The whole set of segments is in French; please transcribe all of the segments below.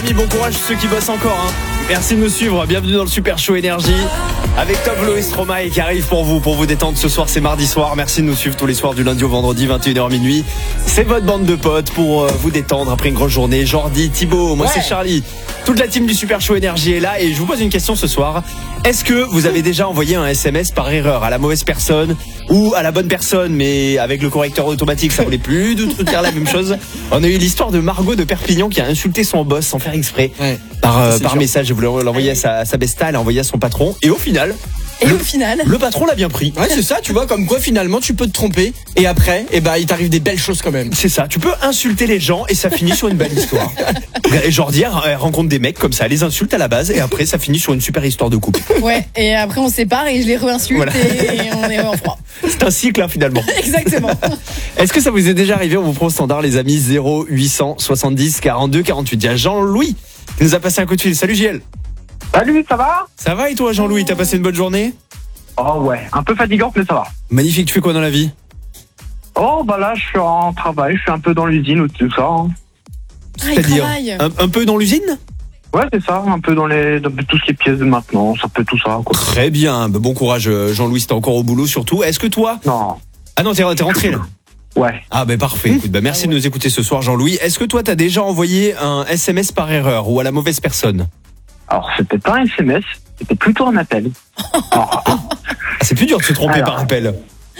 Bon courage ceux qui bossent encore hein. Merci de nous suivre, bienvenue dans le Super Show Énergie avec Tove Lo Stromae qui arrive pour vous détendre ce soir, c'est mardi soir. Merci de nous suivre tous les soirs du lundi au vendredi 21h minuit. C'est votre bande de potes pour vous détendre après une grosse journée. Jordi, Thibaut, moi c'est Charlie. Toute la team du Super Show Énergie est là et je vous pose une question ce soir. Est-ce que vous avez déjà envoyé un SMS par erreur à la mauvaise personne ou à la bonne personne mais avec le correcteur automatique ça voulait plus de dire la même chose? On a eu l'histoire de Margot de Perpignan qui a insulté son boss sans faire exprès par message. Je voulais l'envoyer à sa besta, elle a envoyé à son patron et au final le patron l'a bien pris. Ouais, c'est ça, tu vois, comme quoi finalement tu peux te tromper et après, il t'arrive des belles choses quand même. C'est ça, tu peux insulter les gens et ça finit sur une belle histoire. Et Jordi elle rencontre des mecs comme ça, elle les insulte à la base et après ça finit sur une super histoire de couple. Ouais, et après on se sépare et je les re-insulte et on est en froid. C'est un cycle finalement. Exactement. Est-ce que ça vous est déjà arrivé? On vous prend au standard les amis, 0870 42 48. Il y a Jean-Louis qui nous a passé un coup de fil. Salut JL. Salut, ça va? Ça va et toi Jean-Louis, t'as passé une bonne journée? Oh ouais, un peu fatigante mais ça va. Magnifique, tu fais quoi dans la vie? Oh bah là je suis en travail, je suis un peu dans l'usine ou tout ça. Hein. C'est-à-dire un peu dans l'usine? Ouais c'est ça, un peu dans tout ce qui est pièces de maintenance, un peu tout ça quoi. Très bien, bon courage Jean-Louis, t'es encore au boulot surtout. Est-ce que toi? Non. Ah non, t'es rentré là? Ouais. Ah parfait, écoute, merci de nous écouter ce soir Jean-Louis. Est-ce que toi t'as déjà envoyé un SMS par erreur ou à la mauvaise personne? Alors c'était pas un SMS, c'était plutôt un appel. C'est plus dur de se tromper par appel.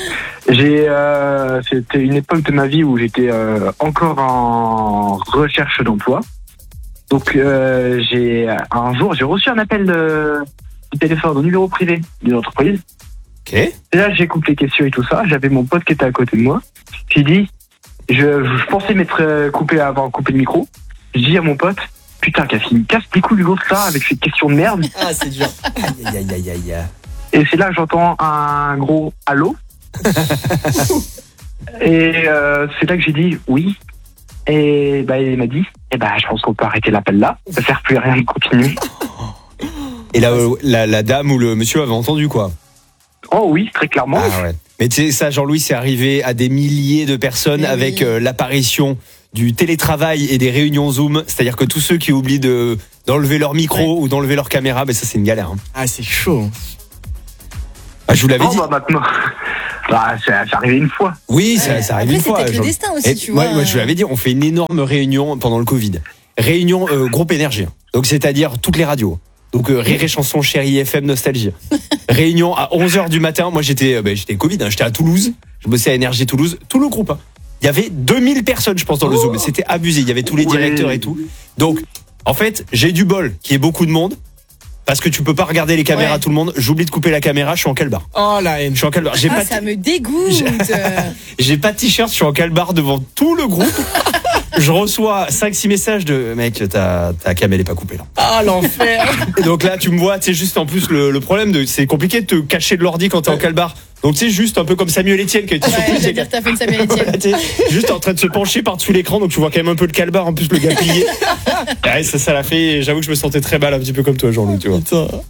C'était une époque de ma vie où j'étais encore en recherche d'emploi. Donc un jour j'ai reçu un appel de téléphone au numéro privé d'une entreprise. Ok. Et là j'écoute les questions et tout ça. J'avais mon pote qui était à côté de moi. J'ai dit, je pensais avoir coupé le micro. Je dis à mon pote, putain, il me casse les couilles l'autre là avec ces questions de merde. Ah c'est dur. Aïe. Et c'est là que j'entends un gros allô. Et c'est là que j'ai dit oui. Et il m'a dit, je pense qu'on peut arrêter l'appel là. Ça sert plus à rien de continuer. Et la dame ou le monsieur avait entendu quoi? Oh oui, très clairement. Ah ouais. Mais tu sais, ça, Jean-Louis, c'est arrivé à des milliers de personnes avec l'apparition du télétravail et des réunions Zoom. C'est-à-dire que tous ceux qui oublient d'enlever leur micro ou d'enlever leur caméra, ça c'est une galère. Hein. Ah c'est chaud. Ah, je vous l'avais dit. Maintenant, c'est arrivé une fois. Oui, ça arrive une fois. C'est peut-être le destin aussi, tu vois. Moi, je vous l'avais dit, on fait une énorme réunion pendant le Covid. Réunion groupe énergie. Donc c'est-à-dire toutes les radios. Donc Rire et Chanson, Chérie FM, Nostalgie. Réunion à 11h du matin. Moi j'étais Covid, j'étais à Toulouse. Je bossais à Énergie Toulouse. Tout le groupe. Il y avait 2000 personnes je pense dans le Zoom. C'était abusé. Il y avait tous les directeurs et tout. Donc en fait j'ai du bol qu'il y ait beaucoup de monde. Parce que tu peux pas regarder les caméras tout le monde. J'oublie de couper la caméra, je suis en calbar. Oh la haine. Je suis en calbar. Ça me dégoûte. J'ai pas de t-shirt, je suis en calbar devant tout le groupe. Je reçois 5-6 messages de mec, ta cam elle est pas coupée là. Ah l'enfer. Et donc là tu me vois, c'est juste en plus le problème c'est compliqué de te cacher de l'ordi quand t'es en calbar. Donc c'est juste un peu comme Samuel Etienne qui a été dire t'as fait une Samuel Etienne. T'es juste en train de se pencher par-dessus l'écran, donc tu vois quand même un peu le calbar, en plus le gars plié. Ouais, ça l'a fait, j'avoue que je me sentais très mal, un petit peu comme toi Jean-Louis, tu vois.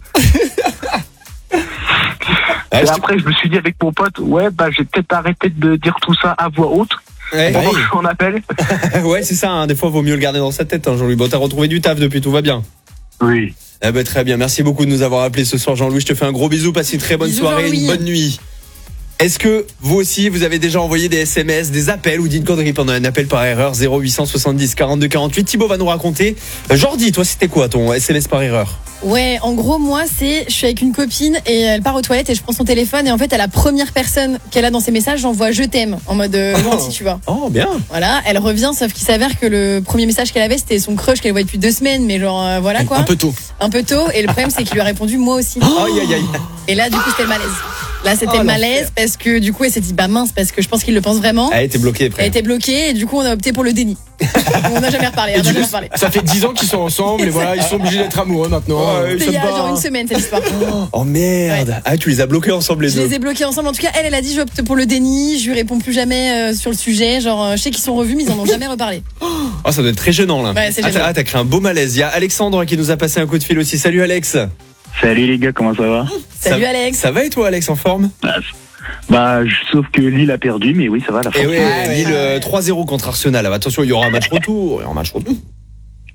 Et après je me suis dit avec mon pote, je vais peut-être arrêter de dire tout ça à voix haute. Pendant que je suis en appel. Ouais c'est ça, hein, des fois vaut mieux le garder dans sa tête Jean-Louis. Bon, t'as retrouvé du taf depuis, tout va bien. Oui. Très bien, merci beaucoup de nous avoir appelés ce soir Jean-Louis, je te fais un gros bisou, passe une très bonne soirée, une bonne nuit. Est-ce que vous aussi, vous avez déjà envoyé des SMS, des appels ou dit une connerie pendant un appel par erreur? 0870 42 48. Thibaut va nous raconter. Jordi, toi, c'était quoi ton SMS par erreur? Ouais, en gros, moi, je suis avec une copine et elle part aux toilettes et je prends son téléphone et en fait, à la première personne qu'elle a dans ses messages, j'envoie je t'aime en mode gentil, tu vois. Oh, bien. Voilà, elle revient, sauf qu'il s'avère que le premier message qu'elle avait, c'était son crush qu'elle voyait depuis 2 semaines, mais genre, voilà quoi. Un peu tôt. Et le problème, c'est qu'il lui a répondu moi aussi. Aïe. Et là, du coup, c'était le malaise. Là, c'était le malaise parce que du coup, elle s'est dit mince, parce que je pense qu'il le pense vraiment. Elle était bloquée. Elle était bloquée et du coup, on a opté pour le déni. On n'a jamais reparlé. Ça fait 10 ans qu'ils sont ensemble et voilà, ils sont obligés d'être amoureux maintenant. C'était il y a genre une semaine cette histoire. Oh merde. Ouais. Ah, tu les as bloqués ensemble les deux. Je les ai bloqués ensemble. En tout cas, elle a dit j'opte pour le déni. Je lui réponds plus jamais sur le sujet. Genre, je sais qu'ils sont revus, mais ils en ont jamais reparlé. Oh, ça doit être très gênant là. Ouais, c'est gênant. T'as créé un beau malaise. Il y a Alexandre qui nous a passé un coup de fil aussi. Salut Alex. Salut les gars, comment ça va? Salut Alex. Ça va et toi Alex, en forme? Sauf que Lille a perdu, mais oui, ça va la force. Et oui, Lille 3-0 contre Arsenal. Attention, il y aura un match retour.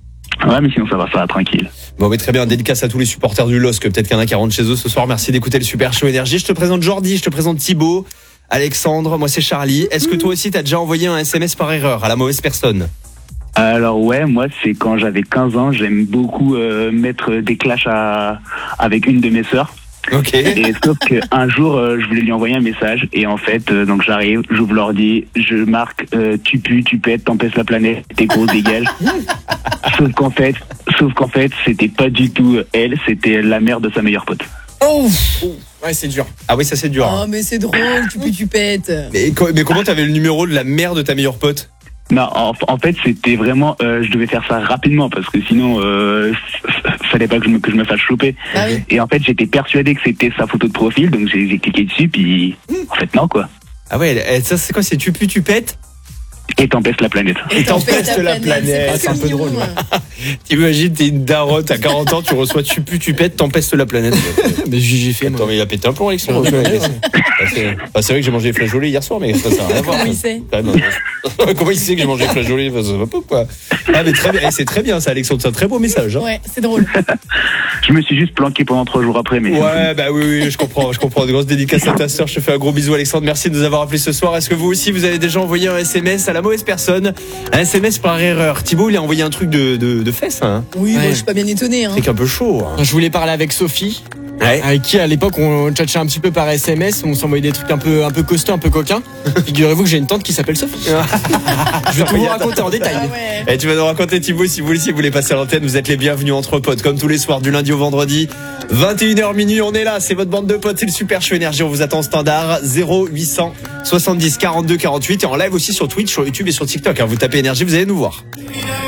Ouais, mais sinon ça va, tranquille. Bon, mais très bien, dédicace à tous les supporters du LOSC, peut-être qu'il y en a qui rentrent chez eux ce soir. Merci d'écouter le Super Show Énergie. Je te présente Jordi, je te présente Thibaut, Alexandre, moi c'est Charlie. Est-ce que toi aussi t'as déjà envoyé un SMS par erreur à la mauvaise personne? Alors ouais, moi c'est quand j'avais 15 ans, j'aime beaucoup mettre des clashs avec une de mes sœurs. Ok. Et sauf qu'un jour, je voulais lui envoyer un message et en fait, donc j'arrive, j'ouvre l'ordi, je marque tu pues, tu pètes, t'empêches la planète, t'es gros, dégage. Sauf qu'en fait, c'était pas du tout elle, c'était la mère de sa meilleure pote. Oh, ouais, c'est dur. Ah oui, ça c'est dur. Oh, mais c'est drôle, tu pètes. Mais comment t'avais le numéro de la mère de ta meilleure pote? Non, en fait, c'était vraiment, je devais faire ça rapidement parce que sinon, fallait pas que je me fasse choper. Ah oui. Et en fait, j'étais persuadé que c'était sa photo de profil, donc j'ai cliqué dessus, puis en fait non quoi. Ah ouais, ça c'est quoi? C'est tu pues, tu pètes? Et t'empêches la planète. Et t'empestes la planète. C'est un peu drôle. T'imagines, t'es une daronne, t'as 40 ans, tu reçois tu pues, tu pètes, t'empestes la planète. Mais j'ai fait. Attends, mais il a pété un plomb, Alexandre. C'est vrai que j'ai mangé des flageolets hier soir, mais ça n'a rien à voir. Comment il sait? Ah, non. Comment il sait que j'ai mangé des flageolets? Ça va pas, quoi. Ah, mais très bien, c'est très bien ça, Alexandre, c'est un très beau message. Hein. Ouais, c'est drôle. Je me suis juste planqué pendant 3 jours après, mais. Ouais, bah oui, je comprends. De grosses dédicaces à ta sœur. Je te fais un gros bisou, Alexandre. Merci de nous avoir appelés ce soir. Est-ce que vous aussi, vous avez déjà envoyé un SMS à la mauvaise personne? Un SMS par erreur. Thibaut, il a envoyé un truc de fesses, hein. Oui, Ouais. moi, je suis pas bien étonné. Hein. C'est un peu chaud. Hein. Je voulais parler avec Sophie, Ouais. avec qui à l'époque on tchatchait un petit peu par SMS, on s'envoyait des trucs un peu costauds, un peu coquins. Figurez-vous que j'ai une tante qui s'appelle Sophie. Je vais tout vous raconter en détail. Ah ouais. Et tu vas nous raconter, Thibaut, si vous voulez passer à l'antenne, vous êtes les bienvenus entre potes, comme tous les soirs, du lundi au vendredi. 21h minuit, on est là, c'est votre bande de potes, c'est le Super Show Énergie, on vous attend au standard 0800 70 42 48 et en live aussi sur Twitch, sur YouTube et sur TikTok. Hein. Vous tapez Énergie, vous allez nous voir.